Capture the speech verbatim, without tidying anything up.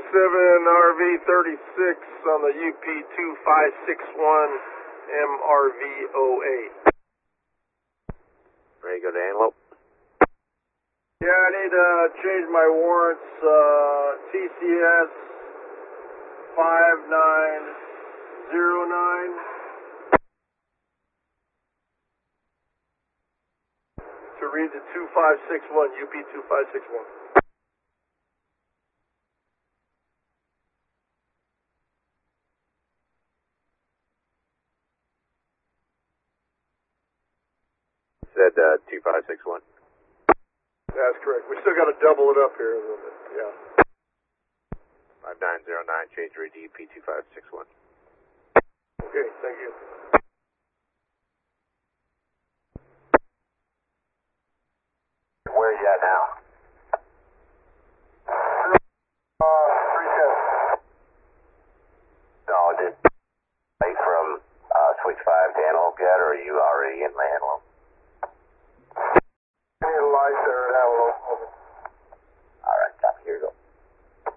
seven R V thirty-six on the U P two five six one M R V oh eight. Ready to go to Antelope? Yeah, I need to change my warrants, uh, T C S five nine zero nine. To read the two five six one, U P two five six one. Said uh, two five six one. That's correct. We still got to double it up here a little bit. Yeah. five nine zero nine, change read to U P two five six one. Okay, thank you. Where are you at now? Uh, three ten. No, did they from uh, switch five to Antelope yet, or are you already in the Antelope?